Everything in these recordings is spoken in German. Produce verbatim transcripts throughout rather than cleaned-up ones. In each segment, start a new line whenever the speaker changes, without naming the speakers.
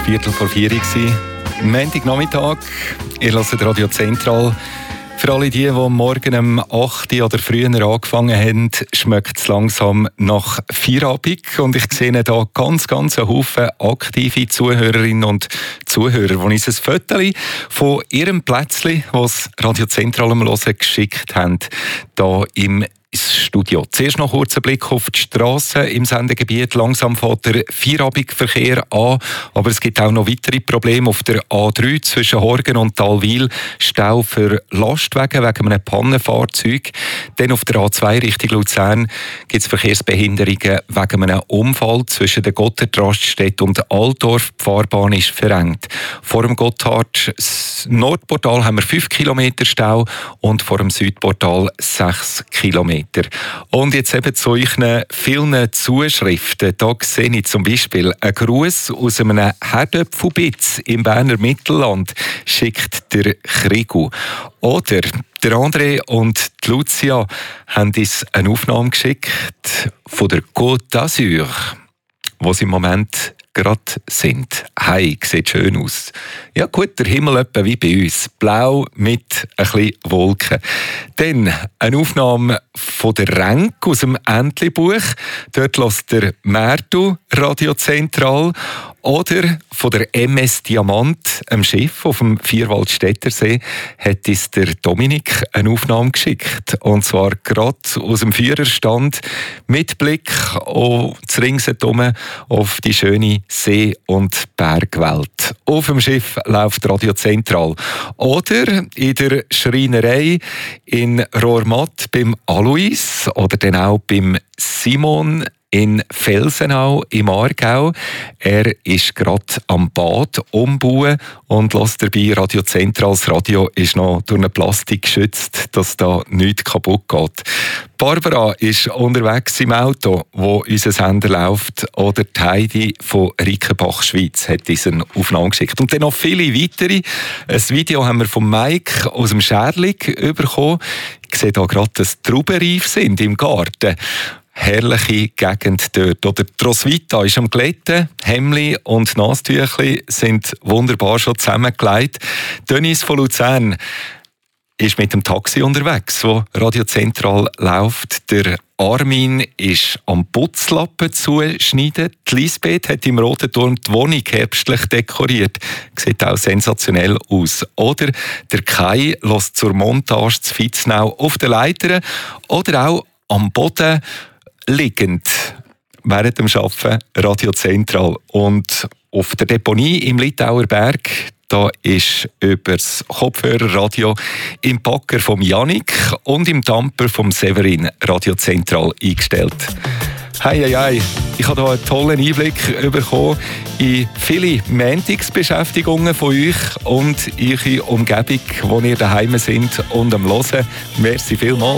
Viertel vor vier Uhr. Montagnachmittag, ihr hört Radio Zentral. Für alle die, die morgen um acht Uhr oder früher angefangen haben, schmeckt es langsam nach Feierabend. Und ich sehe hier ganz, ganz einen Haufen aktive Zuhörerinnen und Zuhörer, die uns ein Foto von ihrem Plätzchen, das Radio Zentral am Hören geschickt haben, hier im Studio. Zuerst noch kurz ein Blick auf die Strasse im Sendegebiet. Langsam fährt der Feierabendverkehr an, aber es gibt auch noch weitere Probleme auf der A drei zwischen Horgen und Talwil. Stau für Lastwagen wegen einem Pannenfahrzeug. Dann auf der A zwei Richtung Luzern gibt es Verkehrsbehinderungen wegen einem Unfall zwischen der Gotthard-Raststätte und Altdorf. Die Fahrbahn ist verengt. Vor dem Gotthard-Nordportal haben wir fünf Kilometer Stau und vor dem Südportal sechs Kilometer. Und jetzt eben zu euren vielen Zuschriften. Da sehe ich zum Beispiel einen Gruß aus einem Herdöpfelbitz im Berner Mittelland, schickt der Krigu. Oder der André und die Lucia haben uns eine Aufnahme geschickt von der Côte d'Azur, wo sie im Moment gerade sind. Hey, sieht schön aus. Ja gut, der Himmel etwa wie bei uns. Blau mit ein bisschen Wolken. Dann eine Aufnahme von der Renk aus dem Entli-Buch. Dort lässt der Mertu Radio Zentral. Oder von der M S Diamant, einem Schiff auf dem Vierwaldstättersee, hat uns der Dominik eine Aufnahme geschickt. Und zwar gerade aus dem Führerstand mit Blick auf das Ringsherum auf die schöne See- und Bergwelt. Auf dem Schiff läuft Radio Zentral. Oder in der Schreinerei in Rohrmatt beim Alois oder dann auch beim Simon in Felsenau im Aargau. Er ist gerade am Bad umbauen und lässt dabei Radio Zentral. Das Radio ist noch durch eine Plastik geschützt, dass da nichts kaputt geht. Barbara ist unterwegs im Auto, wo unser Sender läuft. Oder die Heidi von Rickenbach, Schweiz, hat diesen Aufnahme geschickt. Und dann noch viele weitere. Ein Video haben wir von Mike aus dem Scherlig bekommen. Ich sehe hier gerade, dass Traubenreif sind im Garten. Herrliche Gegend dort. Oder die Roswitha ist am Glätten. Hemli und Nastüchli sind wunderbar schon zusammengelegt. Dennis von Luzern ist mit dem Taxi unterwegs, wo Radio Zentral läuft. Der Armin ist am Putzlappen zuschneiden. Die Lisbeth hat im Roten Turm die Wohnung herbstlich dekoriert. Sieht auch sensationell aus. Oder der Kai lässt zur Montage zu Vitznau auf der Leiter. Oder auch am Boden liegend während dem Arbeiten Radio Zentral. Und auf der Deponie im Litauer Berg, da ist über das Kopfhörerradio im Packer vom Jannik und im Damper vom Severin Radio Zentral eingestellt. Hei, hei, hei. Ich habe hier einen tollen Einblick bekommen in viele Montagsbeschäftigungen von euch und eure Umgebung, wo ihr daheim sind und am Hören. Merci vielmals.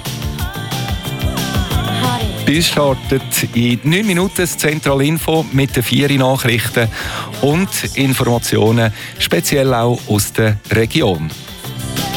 Bei uns startet in neun Minuten das Zentralinfo mit den vier Nachrichten und Informationen, speziell auch aus der Region.